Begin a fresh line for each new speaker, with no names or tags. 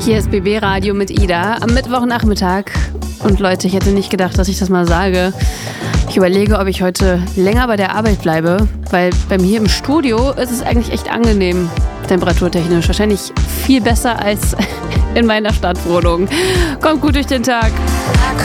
Hier ist BB Radio mit Ida am Mittwochnachmittag. Und Leute, ich hätte nicht gedacht, dass ich das mal sage. Ich überlege, ob ich heute länger bei der Arbeit bleibe, weil bei mir im Studio ist es eigentlich echt angenehm, temperaturtechnisch. Wahrscheinlich viel besser als in meiner Stadtwohnung. Kommt gut durch den Tag.